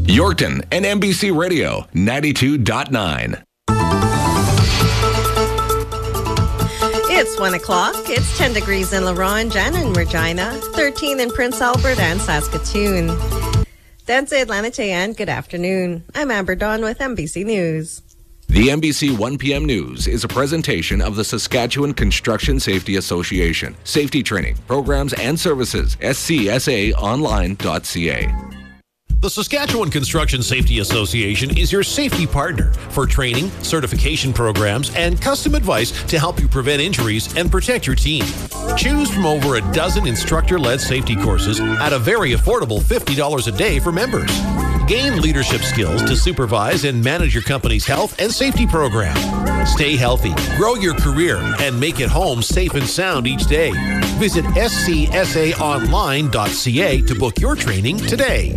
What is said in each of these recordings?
Yorkton and NBC Radio 92.9. It's 1 o'clock. It's 10 degrees in La Ronge and Regina, 13 in Prince Albert and Saskatoon. That's Atlantic and good afternoon. I'm Amber Dawn with NBC News. The NBC 1 p.m. News is a presentation of the Saskatchewan Construction Safety Association. Safety training, programs and services, scsaonline.ca. The Saskatchewan Construction Safety Association is your safety partner for training, certification programs, and custom advice to help you prevent injuries and protect your team. Choose from over a dozen instructor-led safety courses at a very affordable $50 a day for members. Gain leadership skills to supervise and manage your company's health and safety program. Stay healthy, grow your career, and make it home safe and sound each day. Visit scsaonline.ca to book your training today.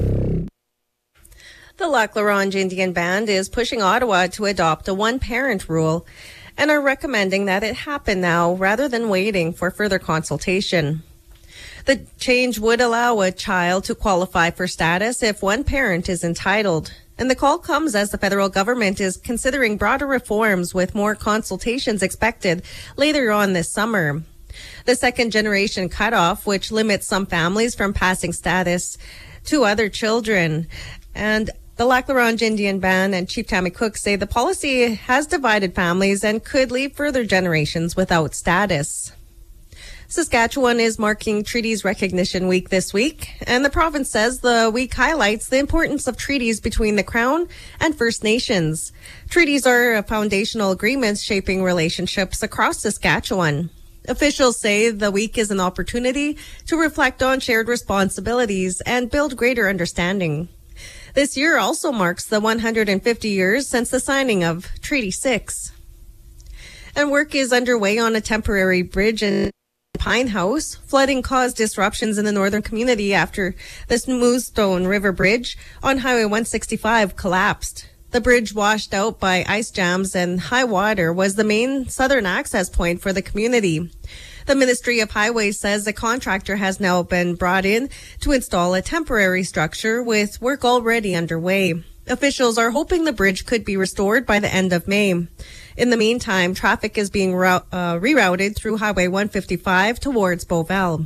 The Lac La Ronge Indian Band is pushing Ottawa to adopt a one-parent rule and are recommending that it happen now rather than waiting for further consultation. The change would allow a child to qualify for status if one parent is entitled. And the call comes as the federal government is considering broader reforms with more consultations expected later on this summer. The second-generation cutoff, which limits some families from passing status to other children. And the Lac La Ronge Indian Band and Chief Tammy Cook say the policy has divided families and could leave further generations without status. Saskatchewan is marking Treaties Recognition Week this week, and the province says the week highlights the importance of treaties between the Crown and First Nations. Treaties are foundational agreements shaping relationships across Saskatchewan. Officials say the week is an opportunity to reflect on shared responsibilities and build greater understanding. This year also marks the 150 years since the signing of Treaty 6. And work is underway on a temporary bridge in Pine House. Flooding caused disruptions in the northern community after the Smoothstone River Bridge on Highway 165 collapsed. The bridge washed out by ice jams and high water was the main southern access point for the community. The Ministry of Highways says the contractor has now been brought in to install a temporary structure with work already underway. Officials are hoping the bridge could be restored by the end of May. In the meantime, traffic is being rerouted through Highway 155 towards Beauval.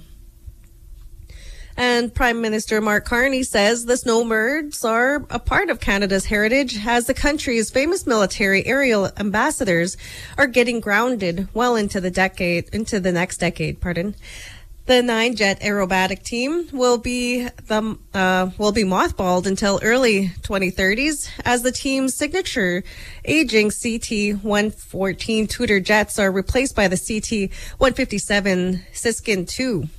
And Prime Minister Mark Carney says the snowbirds are a part of Canada's heritage as the country's famous military aerial ambassadors are getting grounded well into the next decade. The 9-jet aerobatic team will be mothballed until early 2030s as the team's signature aging CT-114 Tudor jets are replaced by the CT-157 Siskin II.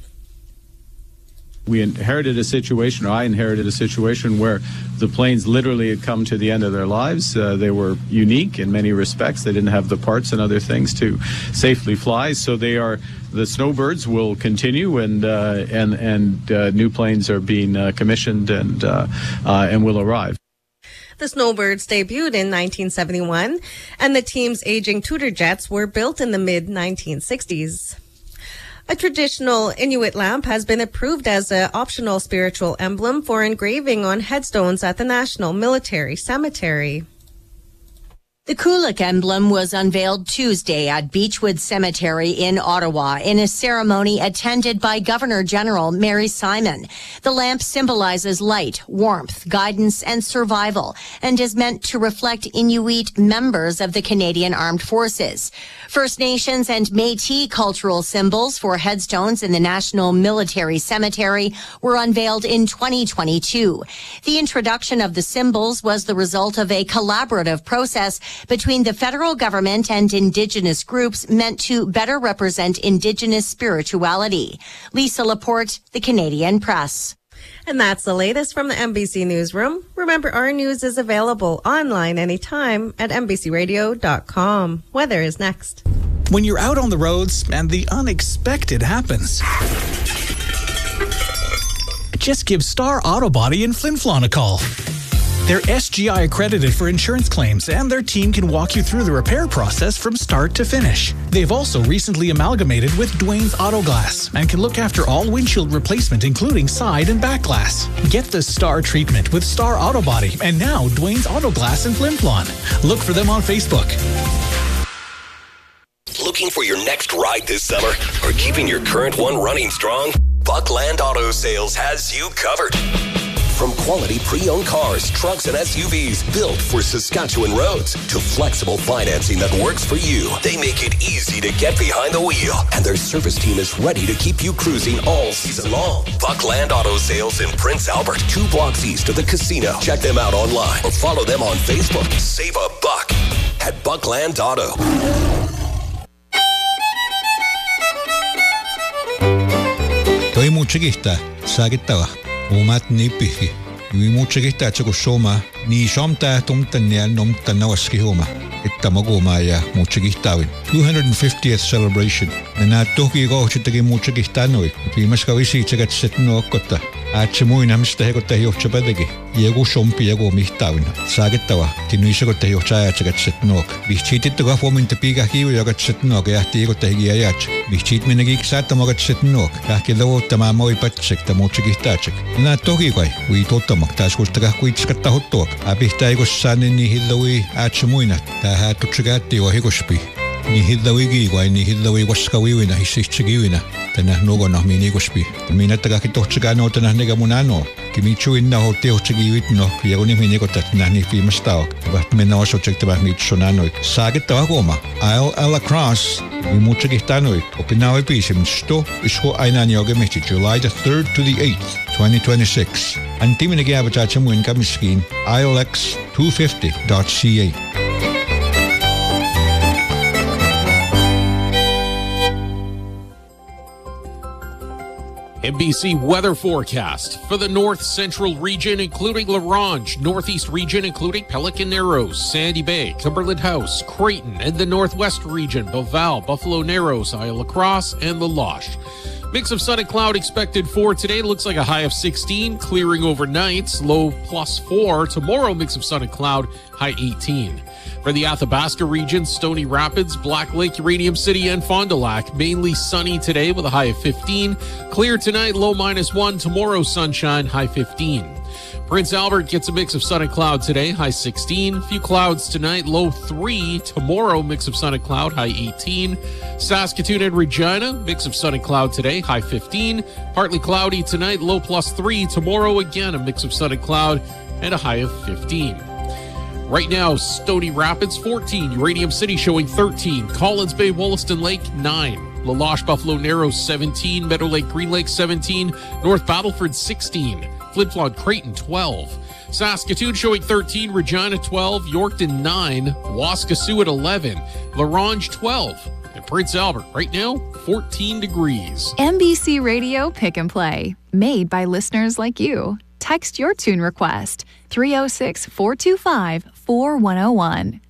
I inherited a situation where the planes literally had come to the end of their lives. They were unique in many respects. They didn't have the parts and other things to safely fly. So the snowbirds will continue, and new planes are being commissioned and will arrive. The snowbirds debuted in 1971, and the team's aging Tudor jets were built in the mid-1960s. A traditional Inuit lamp has been approved as an optional spiritual emblem for engraving on headstones at the National Military Cemetery. The Kulak emblem was unveiled Tuesday at Beechwood Cemetery in Ottawa in a ceremony attended by Governor-General Mary Simon. The lamp symbolizes light, warmth, guidance, and survival, and is meant to reflect Inuit members of the Canadian Armed Forces. First Nations and Métis cultural symbols for headstones in the National Military Cemetery were unveiled in 2022. The introduction of the symbols was the result of a collaborative process between the federal government and Indigenous groups meant to better represent Indigenous spirituality. Lisa Laporte, The Canadian Press. And that's the latest from the NBC Newsroom. Remember, our news is available online anytime at NBCRadio.com. Weather is next. When you're out on the roads and the unexpected happens, just give Star Auto Body in Flin Flon a call. They're SGI accredited for insurance claims, and their team can walk you through the repair process from start to finish. They've also recently amalgamated with Dwayne's Auto Glass and can look after all windshield replacement, including side and back glass. Get the Star treatment with Star Auto Body and now Dwayne's Auto Glass in Flin Flon. Look for them on Facebook. Looking for your next ride this summer or keeping your current one running strong? Buckland Auto Sales has you covered. From quality pre-owned cars, trucks, and SUVs built for Saskatchewan roads to flexible financing that works for you, they make it easy to get behind the wheel. And their service team is ready to keep you cruising all season long. Buckland Auto Sales in Prince Albert, 2 blocks east of the casino. Check them out online or follow them on Facebook. Save a buck at Buckland Auto. Toi muutsikihtaa, saakittava. Umat niippihi. Yui muutsikihtaa tsuku soma. Nii somtaa tumtania nomtana waskihuma. Itta maguma ja muutsikihtaawin. 250th celebration. Nää toki kohtsittakin muutsikihtaanoi. Viimaska visi tsekatset nuokkotta. Aatse muinamista hekotta johtapätäkin. Joku sompi joku mihtaawin. Saakittava. Tinuisakotta johtaa tsekatset nuok. Vihtsiitittakaa huominta piika hiivujakatset nuok. Jahti hekotta hiki ajat. Vihtsiit minäkin saattamakatset nuok. Jahki lauottamaan moi patsek ta muutsikihtaatset. Nää toki kai. Ui tottamak. Taas kustakaa kuitskatta hottuak. Apihtaa eikossaan niin hillaui aatse muinat. Tää häätutsikäätti o hikospi. Ni hillaui kiikai, ni hillaui waskawiwina, hissihtsikiwina. Tänä nuokona miin ikospi. Minä takaki tohtsikaa nootana nega mun anoa. Kimitsuinna ho teotsikiwit no, ja kun nimi nikotat nähni viimastao. Vaht mennä osotsektava mitsun anoik. Saakittava huoma. I'll across. Mi muutsikihtanoi. Opinnaoi biisim sto isho ainan jogemehti July the 3rd to the 8th, 2026. Antimina kiavatatsa muin kamiskiin ilx250.ca. NBC weather forecast for the north central region, including La Ronge, northeast region, including Pelican Narrows, Sandy Bay, Cumberland House, Creighton, and the northwest region, Beauval, Buffalo Narrows, Isle Lacrosse, and the Loche. Mix of sun and cloud expected for today. Looks like a high of 16, clearing overnight, low +4. Tomorrow, mix of sun and cloud, high 18. For the Athabasca region, Stony Rapids, Black Lake, Uranium City, and Fond du Lac, mainly sunny today with a high of 15. Clear tonight, low -1. Tomorrow, sunshine, high 15. Prince Albert gets a mix of sun and cloud today, high 16. Few clouds tonight, low 3. Tomorrow, mix of sun and cloud, high 18. Saskatoon and Regina, mix of sun and cloud today, high 15. Partly cloudy tonight, low +3. Tomorrow, again, a mix of sun and cloud and a high of 15. Right now, Stony Rapids, 14. Uranium City showing 13. Collins Bay, Wollaston Lake, 9. La Loche, Buffalo Narrows, 17. Meadow Lake, Green Lake, 17. North Battleford, 16. Flin Flon, Creighton, 12. Saskatoon showing 13. Regina, 12. Yorkton, 9. Waskesiu at 11. La Ronge, 12. And Prince Albert, right now, 14 degrees. NBC Radio Pick and Play, made by listeners like you. Text your tune request, 306-425-4101.